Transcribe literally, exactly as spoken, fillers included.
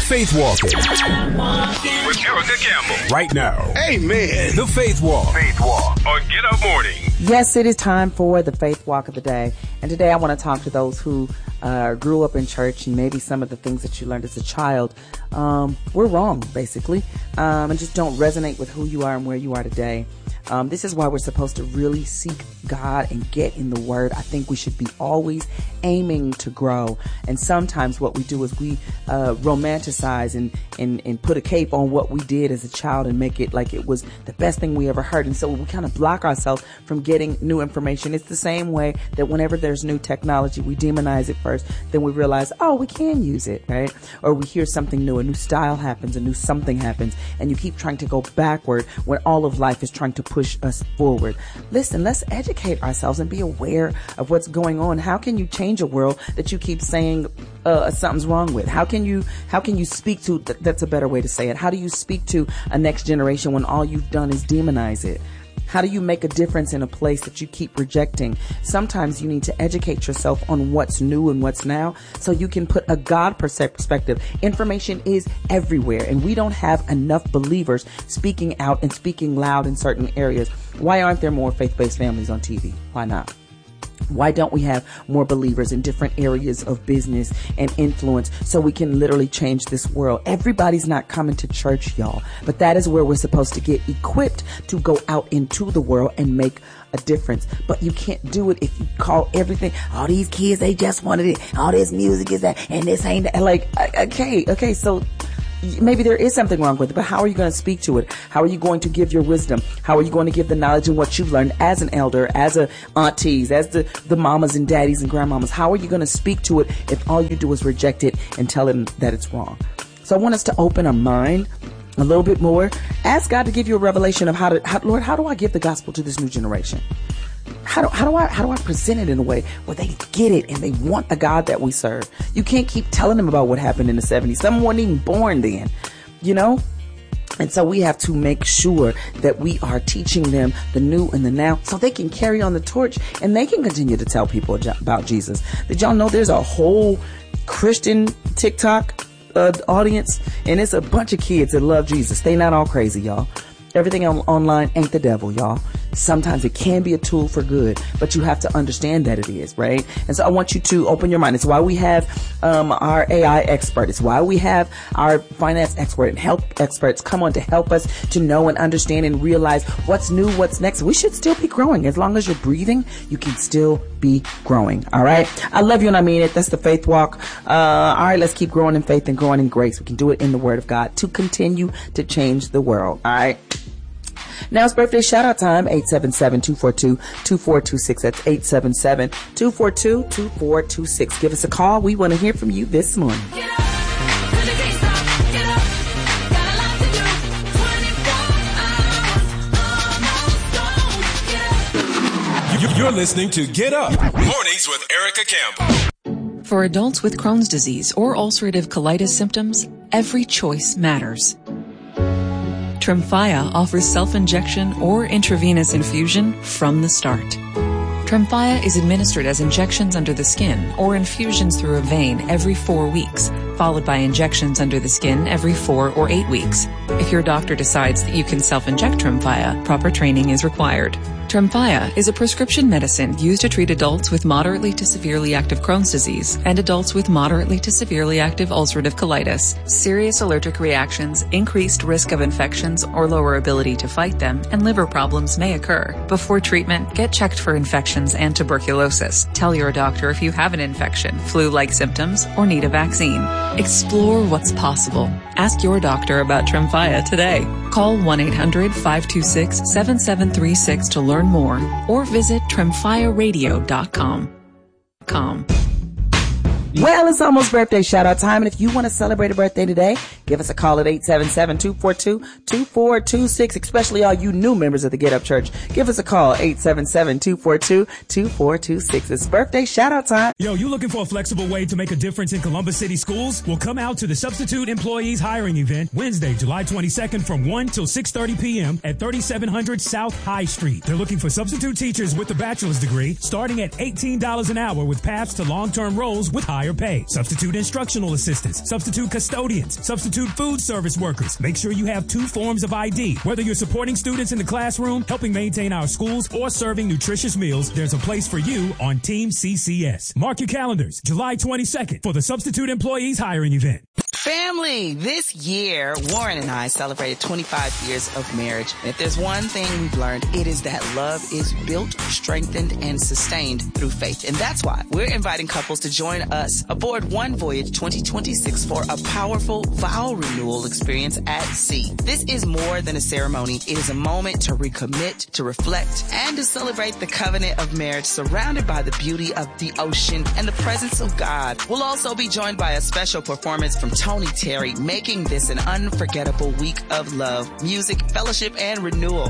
Faith Walking with Erica Campbell. Right now. Amen. The Faith Walk. Faith Walk on Get Up Morning. Yes, it is time for the Faith Walk of the day. And today I want to talk to those who uh, grew up in church, and maybe some of the things that you learned as a child um, were wrong, basically, um, and just don't resonate with who you are and where you are today. Um, this is why we're supposed to really seek God and get in the Word. I think we should be always aiming to grow. And sometimes what we do is we uh, romanticize and, and, and put a cape on what we did as a child and make it like it was the best thing we ever heard. And so we kind of block ourselves from getting new information. It's the same way that whenever there's new technology, we demonize it first. Then we realize, oh, we can use it, right? Or we hear something new, a new style happens, a new something happens, and you keep trying to go backward when all of life is trying to push us forward. Listen, let's educate ourselves and be aware of what's going on. How can you change a world that you keep saying uh, something's wrong with? How can you how can you speak to, th- that's a better way to say it. How do you speak to a next generation when all you've done is demonize it? How do you make a difference in a place that you keep rejecting? Sometimes you need to educate yourself on what's new and what's now so you can put a God perspective. Information is everywhere, and we don't have enough believers speaking out and speaking loud in certain areas. Why aren't there more faith-based families on T V? Why not? Why don't we have more believers in different areas of business and influence so we can literally change this world? Everybody's not coming to church, y'all, but that is where we're supposed to get equipped to go out into the world and make a difference. But you can't do it if you call everything, all these kids, they just wanted it, all this music is that, and this ain't that. Like, okay, okay, so maybe there is something wrong with it, but how are you going to speak to it? How are you going to give your wisdom? How are you going to give the knowledge and what you've learned as an elder, as a aunties, as the, the mamas and daddies and grandmamas? How are you going to speak to it if all you do is reject it and tell them that it's wrong? So I want us to open our mind a little bit more. Ask God to give you a revelation of how to, how, Lord, how do I give the gospel to this new generation? How do, how do I, how do I present it in a way where they get it and they want the God that we serve? You can't keep telling them about what happened in the seventies. Someone wasn't even born then, you know? And so we have to make sure that we are teaching them the new and the now so they can carry on the torch and they can continue to tell people about Jesus. Did y'all know there's a whole Christian TikTok uh, audience, and it's a bunch of kids that love Jesus. They not all crazy, y'all. Everything on, online ain't the devil, y'all. Sometimes it can be a tool for good, but you have to understand that it is, right? And so I want you to open your mind. It's why we have um, our A I expert. It's why we have our finance expert and health experts come on to help us to know and understand and realize what's new, what's next. We should still be growing. As long as you're breathing, you can still be growing. All right. I love you and I mean it. That's the Faith Walk. Uh, all right. Let's keep growing in faith and growing in grace. We can do it in the Word of God to continue to change the world. All right. Now it's birthday shout out time. eight seven seven, two four two, two four two six. That's eight seven seven, two four two, two four two six. Give us a call. We want to hear from you this morning. Get up, 'cause you can't stop. Get up, got a lot to do. twenty-four hours, almost gone. Get up. You're listening to Get Up Mornings with Erica Campbell. For adults with Crohn's disease or ulcerative colitis symptoms, every choice matters. Tremfya offers self-injection or intravenous infusion from the start. Tremfya is administered as injections under the skin or infusions through a vein every four weeks, followed by injections under the skin every four or eight weeks. If your doctor decides that you can self-inject Tremfya, proper training is required. Tremfya is a prescription medicine used to treat adults with moderately to severely active Crohn's disease and adults with moderately to severely active ulcerative colitis. Serious allergic reactions, increased risk of infections or lower ability to fight them, and liver problems may occur. Before treatment, get checked for infections and tuberculosis. Tell your doctor if you have an infection, flu-like symptoms, or need a vaccine. Explore what's possible. Ask your doctor about Tremfya today. Call one eight hundred, five two six, seven seven three six to learn more, or visit tremfya radio dot com. Com. Well, it's almost birthday shout out time, and if you want to celebrate a birthday today, Give us a call at eight seven seven, two four two, two four two six, especially all you new members of the Get Up Church. Give us a call, eight seven seven, two four two, two four two six. It's birthday shout-out time. Yo, you looking for a flexible way to make a difference in Columbus City schools? Well, come out to the Substitute Employees Hiring Event Wednesday, July twenty-second from one till six thirty p.m. at thirty-seven hundred South High Street. They're looking for substitute teachers with a bachelor's degree starting at eighteen dollars an hour with paths to long-term roles with higher pay. Substitute instructional assistants, substitute custodians, substitute food service workers. Make sure you have two forms of I D. Whether you're supporting students in the classroom, helping maintain our schools, or serving nutritious meals, there's a place for you on Team C C S. Mark your calendars, July twenty-second for the Substitute Employees Hiring Event. Family, this year, Warren and I celebrated twenty-five years of marriage. And if there's one thing we've learned, it is that love is built, strengthened, and sustained through faith. And that's why we're inviting couples to join us aboard One Voyage twenty twenty-six for a powerful vow renewal experience at sea. This is more than a ceremony. It is a moment to recommit, to reflect, and to celebrate the covenant of marriage surrounded by the beauty of the ocean and the presence of God. We'll also be joined by a special performance from Tony Terry, making this an unforgettable week of love, music, fellowship, and renewal.